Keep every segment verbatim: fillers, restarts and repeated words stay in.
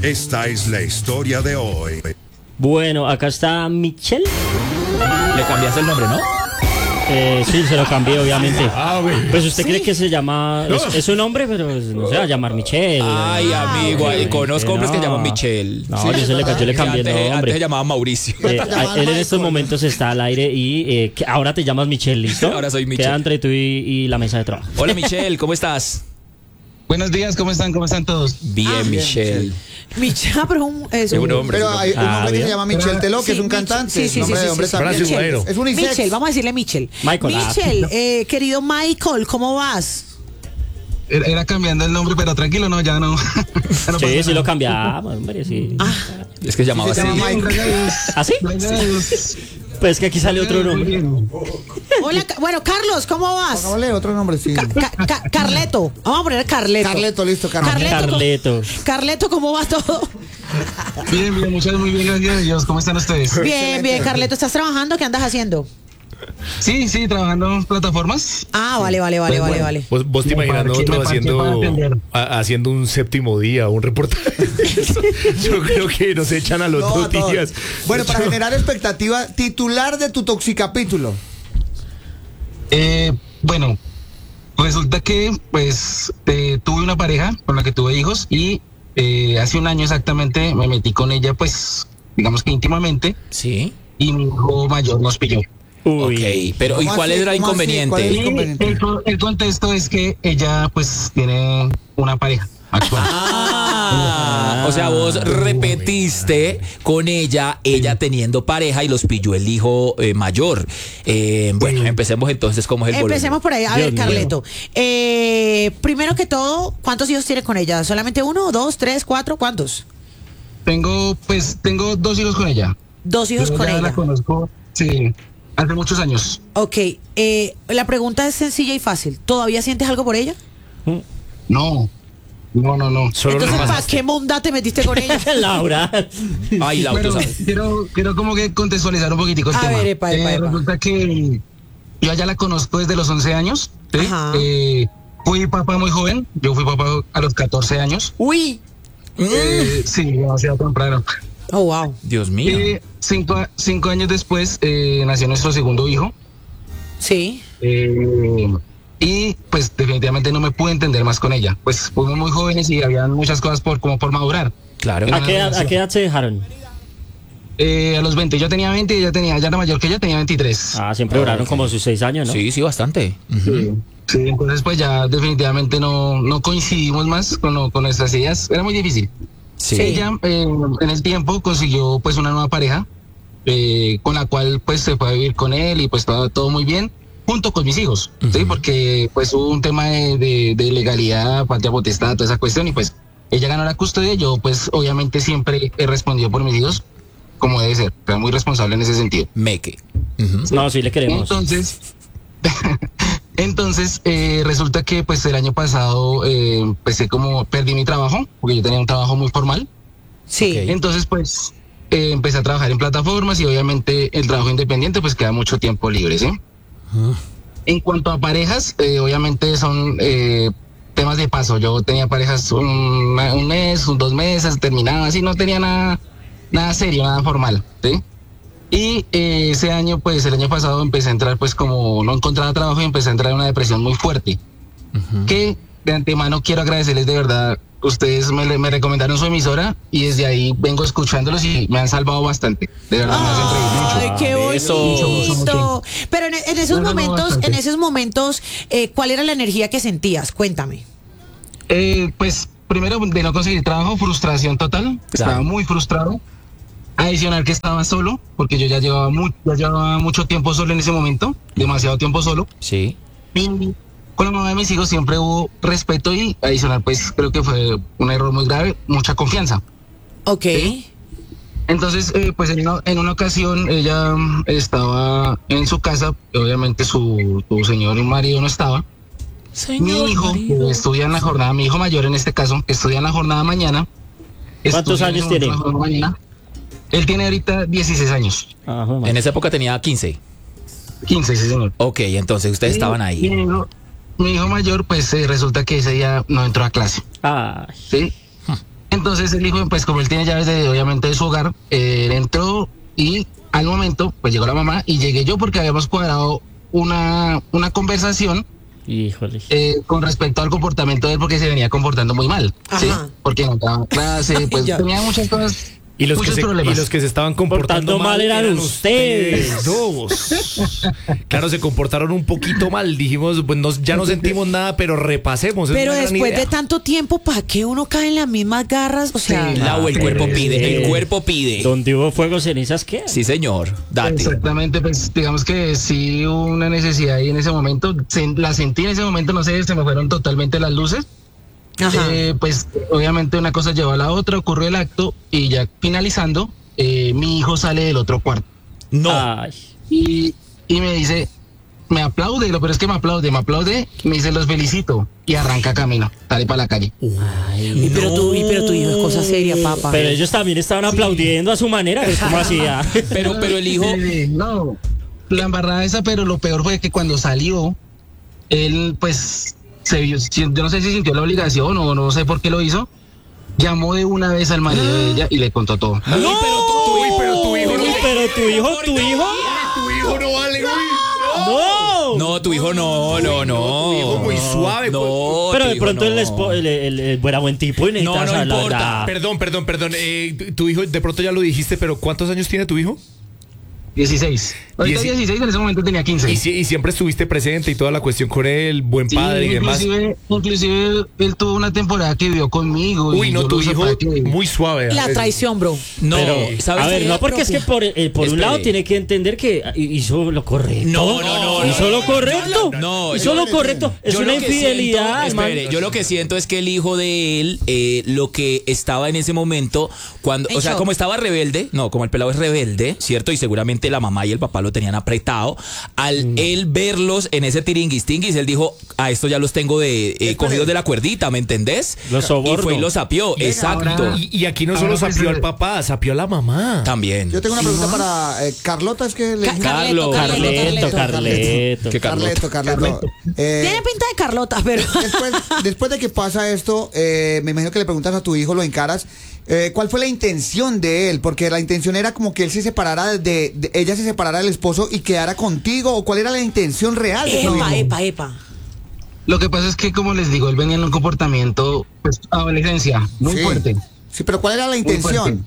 Esta es la historia de hoy. Bueno, acá está Michelle. Le cambiaste el nombre, ¿no? Eh, sí, se lo cambié, obviamente. Ah, güey. Pues usted ¿Sí? cree que se llama... Es, es un hombre, pero no se va a llamar Michelle. Ay, amigo, eh, conozco hombres no. que llaman Michelle. No, yo, se le, yo le cambié el antes, nombre. antes se llamaba Mauricio. Eh, a- él en estos momentos está al aire y eh, que ahora te llamas Michelle, ¿listo? Ahora soy Michelle. Queda entre tú y, y la mesa de trabajo. Hola, Michelle, ¿cómo estás? Buenos días, ¿cómo están? ¿Cómo están todos? Bien, Ah, Michelle. Michelle, pero un, es Es un hombre. Pero hay un Ah, hombre que bien. se llama Michel Teló, que Sí, es un Mich- cantante. sí, sí, nombre sí, de sí, hombre sí. también. Brasil, güero. Es unisex. Michelle, vamos a decirle Michelle. Michael, ah. Michelle, eh, querido Michael, ¿cómo vas? Era, era cambiando el nombre, pero tranquilo, no, ya no. Ya no Sí, pasa sí lo nada. cambiamos, hombre, sí. Es que se llamaba Se así. llama Bien, Michael. gracias. ¿Ah, sí? Gracias. Pues que aquí sale otro Muy nombre. bien. Hola, Ca- bueno, Carlos, ¿cómo vas? Pongámosle otro nombre, sí. Ca- ca- ca- Carleto, vamos a poner Carleto. Carleto, listo, Carleto. Carleto. Carleto. Carleto, ¿cómo va todo? Bien, bien, muchas muy bien, gracias a Dios. ¿Cómo están ustedes? Bien, bien, Carleto, ¿estás trabajando? ¿Qué andas haciendo? Sí, sí, trabajando en plataformas. Ah, vale, vale, vale, vale, vale. Vos, vos te Me imaginas parqué- nosotros me parqué para haciendo, atender. a- haciendo un séptimo día, un reportaje. Yo creo que nos echan a los No, dos a todos. días. Bueno, para Yo- generar expectativa, titular de tu toxicapítulo. Eh, bueno, resulta que, pues, eh, tuve una pareja con la que tuve hijos y eh, hace un año exactamente me metí con ella, pues, digamos que íntimamente, Sí. y mi hijo mayor nos pilló. Uy. Ok, pero ¿y ¿Cómo cuál así? era el ¿Cómo así? inconveniente? ¿Cuál es Y inconveniente? el, co- el contexto es que ella, pues, tiene una pareja actual. Ah, o sea, vos repetiste con ella, ella teniendo pareja y los pilló el hijo eh, mayor. Eh, bueno, empecemos entonces, ¿cómo es el Empecemos por ahí. A Dios ver, mío. Carleto. Eh, primero que todo, ¿cuántos hijos tienes con ella? ¿Solamente uno, dos, tres, cuatro? ¿Cuántos? Tengo, pues, tengo dos hijos con ella. Dos hijos Yo con ya la ella. conozco, sí, hace muchos años. Ok, eh, la pregunta es sencilla y fácil. ¿Todavía sientes algo por ella? No, no, no, no. Solo Entonces, ¿para repasaste. qué monda te metiste con ella? Laura. Ay, Laura, Pero ¿sabes? quiero, quiero como que contextualizar un poquitico el A tema. ver, epa, epa, Eh, epa. Resulta que yo ya la conozco desde los once años. ¿sí? Ajá. Eh, fui papá muy joven. Yo fui papá a los catorce años. Uy. Eh, sí, demasiado temprano. Oh, wow. Dios mío. Y cinco, cinco años después eh, nació nuestro segundo hijo. Sí. Eh, y pues definitivamente no me pude entender más con ella. Pues fuimos muy jóvenes y había muchas cosas por como por madurar. Claro. ¿A qué, edad, ¿A qué edad se dejaron? Eh, a los veinte, yo tenía veinte y ella tenía, ya era mayor que ella, tenía veintitrés. Ah, siempre duraron como sus seis años, ¿no? Sí, sí, bastante. Ujú. Sí, sí, entonces pues ya definitivamente no, no coincidimos más con, lo- con nuestras ideas. Era muy difícil. Sí. Ella eh, en el tiempo consiguió pues una nueva pareja eh, con la cual pues se fue a vivir con él y pues todo, todo muy bien junto con mis hijos, ¿sí? Porque pues hubo un tema de, de, de legalidad, patria potestad, toda esa cuestión y pues ella ganó la custodia. Yo pues obviamente siempre he respondido por mis hijos como debe ser, pero muy responsable en ese sentido. Meque. Ujú. No, sí le queremos. Entonces, entonces eh, resulta que pues el año pasado eh, empecé como, perdí mi trabajo, porque yo tenía un trabajo muy formal. Sí. Ok. Entonces pues eh, empecé a trabajar en plataformas y obviamente el trabajo independiente pues queda mucho tiempo libre, ¿sí? En cuanto a parejas, eh, obviamente son eh, temas de paso. Yo tenía parejas un, un mes, un, dos meses, terminaba así, no tenía nada, nada serio, nada formal, ¿sí? Y eh, ese año, pues el año pasado empecé a entrar, pues como no encontraba trabajo y empecé a entrar en una depresión muy fuerte. Que de antemano quiero agradecerles de verdad. Ustedes me, me recomendaron su emisora y desde ahí vengo escuchándolos y me han salvado bastante. De verdad, me hacen reír mucho. Ay, qué Eso. bonito. Pero en, en esos No, no, no, momentos, bastante. en esos momentos, eh, ¿cuál era la energía que sentías? Cuéntame. Eh, pues primero de no conseguir trabajo, frustración total. Estaba muy frustrado. Adicional que estaba solo, porque yo ya llevaba, mu- ya llevaba mucho tiempo solo en ese momento, demasiado tiempo solo. Sí. Y con la mamá de mis hijos siempre hubo respeto y adicional, pues creo que fue un error muy grave, mucha confianza. Ok. Sí. Entonces, eh, pues en una, en una ocasión ella mm, estaba en su casa, obviamente su, su señor y marido no estaba. Mi hijo, que estudia en la jornada, mi hijo mayor en este caso, que estudia en la jornada mañana. ¿Cuántos estudia años en tiene? la jornada mañana. Él tiene ahorita dieciséis años, Ajá, man. En esa época tenía quince. quince, sí señor. Ok, entonces ustedes estaban Y ahí. Mi hijo, mi hijo mayor, pues eh, resulta que ese día no entró a clase, Ay. ¿sí? Entonces Entonces el hijo, pues como él tiene llaves de, obviamente, de su hogar, eh, él entró y al momento, pues llegó la mamá y llegué yo porque habíamos cuadrado una, una conversación Híjole. eh, con respecto al comportamiento de él porque se venía comportando muy mal, ¿sí? Ajá. Porque no entraba a clase, pues Ya. tenía muchas cosas, Y los, que muchos se, y problemas. los que se estaban comportando, Comportando mal eran ustedes. dos. Claro, se comportaron un poquito mal. Dijimos, pues nos- ya no sentimos nada, pero repasemos. es Pero una gran después idea. de tanto tiempo, ¿para qué uno cae en las mismas garras? O sea, Sí. Lau, el cuerpo pide, el cuerpo pide. Donde hubo fuego, cenizas, ¿qué? Sí, señor. Date. Exactamente, pues digamos que sí hubo una necesidad ahí en ese momento, se- la sentí en ese momento, no sé, se me fueron totalmente las luces. ajá. Eh, pues obviamente una cosa llevó a la otra, ocurrió el acto y ya finalizando, eh, mi hijo sale del otro cuarto No. Ay. y, y me dice, me aplaude, lo peor es que me aplaude, me aplaude, me dice los felicito y arranca camino, sale para la calle. Y pero, tú, y pero tu hijo es cosa seria, papá. Pero ellos también estaban aplaudiendo a su manera, es como hacía. Pero, pero el hijo. Eh, no, la embarrada esa, pero lo peor fue que cuando salió, él pues se vio, yo no sé si sintió la obligación o no sé por qué lo hizo, llamó de una vez al marido de ella y le contó todo. Uy, pero tu, uy, pero tu hijo no Uy, pero tu hijo, tu hijo. Tu hijo no vale, uy, no. No. No, tu hijo no, no, no. Tu hijo muy suave. No, Pero tu de hijo pronto no. el, espo- el, el, el era buen tipo y necesita No, no saber la importa. verdad. Perdón, perdón, perdón. Eh, tu hijo, de pronto ya lo dijiste, pero ¿cuántos años tiene tu hijo? dieciséis. Ahorita Dieci- dieciséis, en ese momento tenía quince. Y, si- y siempre estuviste presente y toda la cuestión con él, buen Sí, padre y demás. inclusive, inclusive él tuvo una temporada que vivió conmigo. Uy, y no, yo tu lo hijo separé que- muy suave. La Es- traición, bro. No, Pero, ¿sabes a ver, qué? no, porque es que por, eh, por un Espere. lado tiene que entender que hizo lo correcto. No, no, no, no, Hizo no, lo no, correcto. no, hizo yo- lo correcto. Es Yo una lo que infidelidad, siento- man. espere, yo lo que siento es que el hijo de él, eh, lo que estaba en ese momento, cuando, En o sea, shock. como estaba rebelde, no, como el pelado es rebelde, ¿cierto? Y seguramente la mamá y el papá lo tenían apretado. Al él verlos en ese tiringuistinguis, él dijo, a esto ya los tengo de eh, cogidos de la cuerdita, ¿me entendés? Los soborno. Y fue y los sapió, exacto. ahora- Y, y aquí no Ahora solo pues, sapió eh, al papá, sapió a la mamá. También. Yo tengo una pregunta para eh, Carlota, es que le Ca- Carlos, Carleto, Carleto. Que Carleto, Carleto. Eh, Tiene pinta de Carlota, pero. después, después de que pasa esto, eh, me imagino que le preguntas a tu hijo, lo encaras. eh, ¿Cuál fue la intención de él? Porque la intención era como que él se separara de, de- ella se separara del esposo y quedara contigo. ¿O cuál era la intención real de tu hijo? Epa, epa, epa. Lo que pasa es que, como les digo, él venía en un comportamiento, pues, adolescencia, muy Sí. fuerte. Sí, pero ¿cuál era la muy intención? fuerte.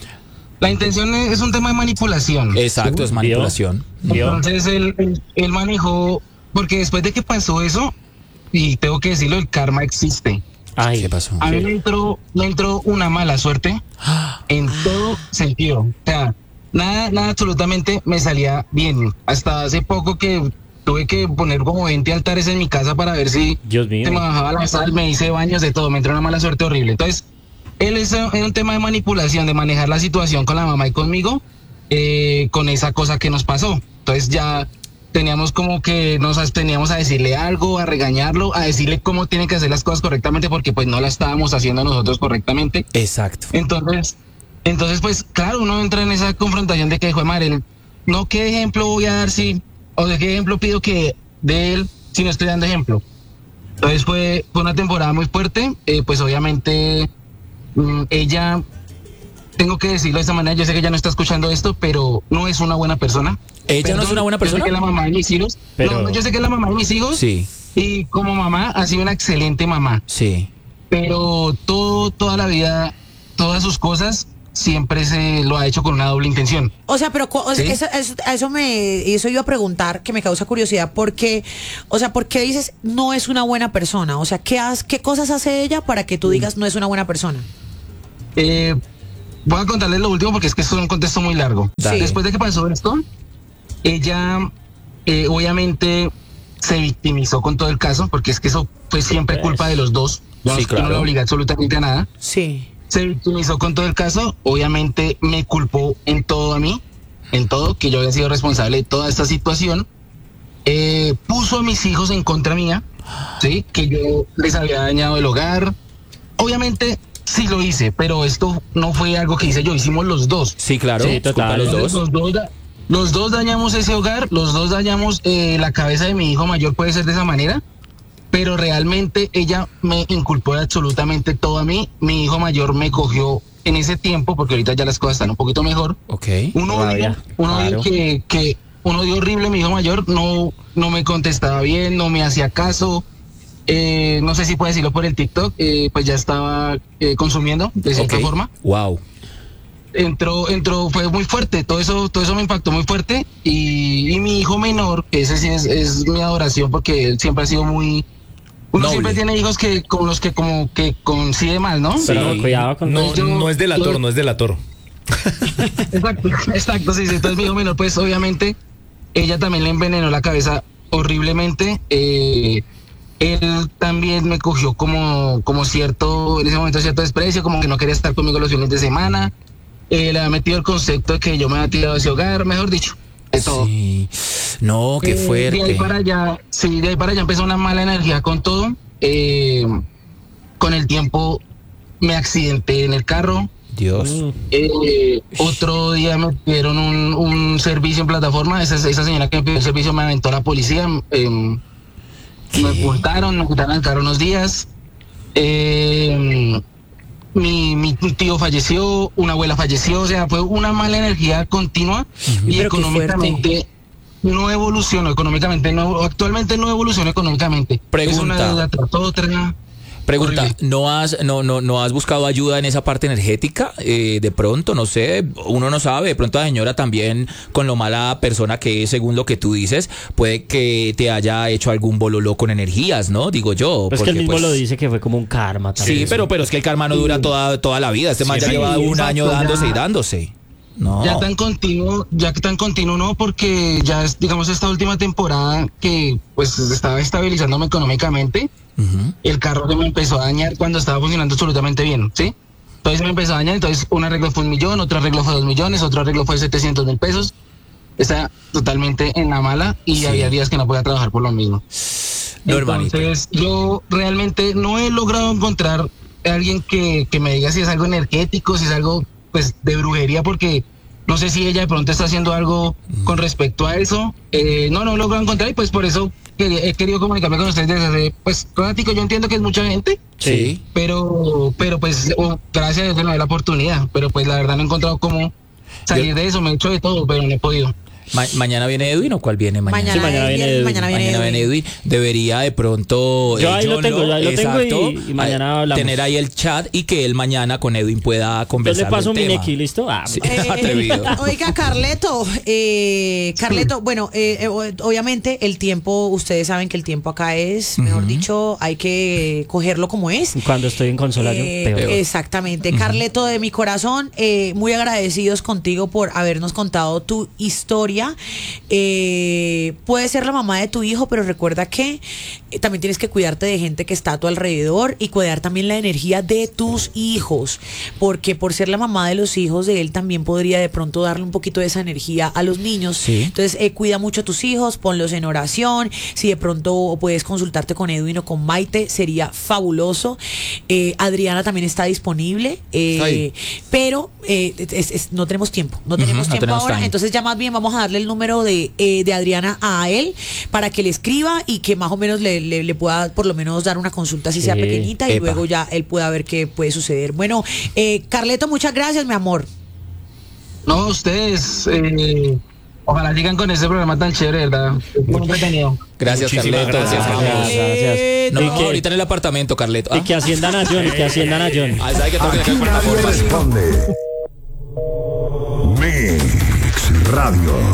La intención es es un tema de manipulación. Exacto, es manipulación. ¿Vio? Entonces él, él, él manejó, porque después de que pasó eso, y tengo que decirlo, el karma existe. Ay, ¿Qué pasó? A mí me entró, me entró una mala suerte en todo sentido. O sea, nada, nada absolutamente me salía bien. Hasta hace poco que tuve que poner como veinte altares en mi casa para ver si Dios mío. se me bajaba la sal, me hice baños de todo, me entró una mala suerte horrible. Entonces, él es era un tema de manipulación, de manejar la situación con la mamá y conmigo, eh, con esa cosa que nos pasó. Entonces ya teníamos como que nos absteníamos a decirle algo, a regañarlo, a decirle cómo tiene que hacer las cosas correctamente, porque pues no las estábamos haciendo nosotros correctamente. Exacto. Entonces, entonces pues claro, uno entra en esa confrontación de que, hijo de madre, no, ¿qué ejemplo voy a dar si, o de qué ejemplo pido que de él si no estoy dando ejemplo? Entonces fue, fue una temporada muy fuerte, eh, pues obviamente mm, ella, tengo que decirlo de esta manera, yo sé que ella no está escuchando esto, pero no es una buena persona. ¿Ella no es una buena persona? Yo sé que es la mamá de mis hijos, Pero- no, no, yo sé que es la mamá de mis hijos, Sí, y como mamá ha sido una excelente mamá, sí. pero todo, toda la vida, todas sus cosas, siempre se lo ha hecho con una doble intención. O sea, pero cu- o sea, ¿Sí? eso, eso, a eso me eso iba a preguntar, que me causa curiosidad, porque, o sea, ¿por qué dices no es una buena persona? O sea, ¿qué, has- qué cosas hace ella para que tú digas no es una buena persona? Eh, voy a contarles lo último porque es que esto es un contexto muy largo. Dale. Después de que pasó esto, ella eh, obviamente se victimizó con todo el caso, porque es que eso fue siempre Pues. culpa de los dos. Yo Sí, no- yo no claro. le obligué absolutamente a nada. Sí. Se victimizó con todo el caso, obviamente me culpó en todo a mí, en todo, que yo había sido responsable de toda esta situación. Eh, puso a mis hijos en contra mía, ¿sí? Que yo les había dañado el hogar. Obviamente sí lo hice, pero esto no fue algo que hice yo, hicimos los dos. Sí, claro. Sí, total. Culpa de los dos. Los dos, da- los dos dañamos ese hogar, los dos dañamos eh, la cabeza de mi hijo mayor, puede ser de esa manera. pero realmente ella me inculpó de absolutamente todo a mí. Mi hijo mayor me cogió en ese tiempo, porque ahorita ya las cosas están un poquito mejor. Ok. Un odio, Rabia, un odio claro. que, que, un odio horrible. Mi hijo mayor no, no me contestaba bien, no me hacía caso. Eh, no sé si puedo decirlo por el TikTok, eh, pues ya estaba eh, consumiendo de cierta Ok. forma. Wow. Entró, entró, fue muy fuerte, todo eso, todo eso me impactó muy fuerte. Y, y mi hijo menor, que ese sí es, es mi adoración, porque él siempre ha sido muy, uno Noble. siempre tiene hijos que con los que como que coincide mal, ¿no? Pero Sí. cuidado con No, Yo- no es delator, yo- no es delator. Exacto, exacto, sí, sí. Entonces mi hijo menor, pues obviamente, ella también le envenenó la cabeza horriblemente. Eh, él también me cogió como, como cierto, en ese momento cierto desprecio, como que no quería estar conmigo los fines de semana. Eh, le ha metido el concepto de que yo me había tirado de ese hogar, mejor dicho, de todo. Sí. No, qué Eh, fuerte. De ahí para allá, sí, de ahí para allá empezó una mala energía con todo. Eh, con el tiempo me accidenté en el carro. Dios. Mm. Eh, otro día me pidieron un, un servicio en plataforma. Esa, esa señora que me pidió el servicio me aventó a la policía. Eh, me multaron, me quitaron el carro unos días. Eh, mi, mi tío falleció, una abuela falleció. O sea, fue una mala energía continua. Y Pero qué económicamente no evolucionó. Económicamente no, actualmente no evolucionó económicamente. Pregunta. Es una deuda tras otra. Pregunta, Horrible. ¿no has, no, no, no has buscado ayuda en esa parte energética? Eh, de pronto, no sé, uno no sabe, de pronto la señora también, con lo mala persona que es, según lo que tú dices, puede que te haya hecho algún bololo con energías, ¿no? Digo yo. Pues que él porque, mismo pues, lo dice que fue como un karma también. Sí, pero, pero es que el karma no dura toda, toda la vida. Este man ya sí, lleva un exacto, año ya. dándose y dándose. No. Ya tan continuo, ya que tan continuo no, porque ya es, digamos, esta última temporada que pues estaba estabilizándome económicamente, Ujú. el carro se me empezó a dañar cuando estaba funcionando absolutamente bien, ¿sí? Entonces me empezó a dañar, entonces un arreglo fue un millón, otro arreglo fue dos millones, otro arreglo fue setecientos mil pesos. Está totalmente en la mala y Sí. había días que no podía trabajar por lo mismo. No, hermanito. Entonces yo realmente no he logrado encontrar a alguien que, que me diga si es algo energético, si es algo pues de brujería, porque no sé si ella de pronto está haciendo algo con respecto a eso. Eh, no, no logro encontrar y pues por eso quería- he querido comunicarme con ustedes desde hace, pues, Crónico, yo entiendo que es mucha gente, Sí. pero, pero pues oh, gracias a Dios me da la oportunidad, pero pues la verdad no he encontrado cómo salir Yo- de eso, me he hecho de todo, pero no he podido. Ma- ¿Mañana viene Edwin o cuál viene mañana? Mañana, Sí, mañana es viene viernes, Edwin. mañana viene Mañana viene Edwin. Edwin. Debería de pronto. Yo ahí lo John, tengo, yo ahí lo tengo y- exacto, y mañana hablamos. tener ahí el chat y que él mañana con Edwin pueda Yo conversar. le paso del mi tema. Neki, ¿listo? Ah, Sí, Eh, atrevido. Oiga, Carleto, eh, Carleto, bueno, eh, eh, o- obviamente el tiempo, ustedes saben que el tiempo acá es, mejor dicho, hay que cogerlo como es. Cuando estoy en consola yo, Eh, peor. exactamente. Carleto, de mi corazón, eh, muy agradecidos contigo por habernos contado tu historia. Eh, puedes ser la mamá de tu hijo, pero recuerda que eh, también tienes que cuidarte de gente que está a tu alrededor y cuidar también la energía de tus hijos, porque por ser la mamá de los hijos de él también podría de pronto darle un poquito de esa energía a los niños. Sí. Entonces, eh, cuida mucho a tus hijos, ponlos en oración. Si de pronto puedes consultarte con Edwin o con Maite, sería fabuloso. Eh, Adriana también está disponible, eh, Está ahí. pero eh, es- es- no tenemos tiempo. No Ujú, tenemos no tiempo tenemos ahora. time. Entonces, ya más bien vamos a darle el número de, eh, de Adriana a él para que le escriba y que más o menos le, le- le pueda por lo menos dar una consulta, si sea Sí. pequeñita, y Epa. luego ya él pueda ver qué puede suceder. Bueno, eh, Carleto, muchas gracias, mi amor. No, ustedes, eh, ojalá sigan con ese programa tan chévere, ¿verdad? Es muy entretenido. Gracias, Muchísimas Carleto. gracias, Carleto. Gracias, gracias. No, Y que- ahorita en el apartamento, Carleto. Y Ah, que asciendan a John, y que asciendan a John. ah, ¿sabe que tengo que Aquí dejar nadie plataformas? responde. Mix Radio.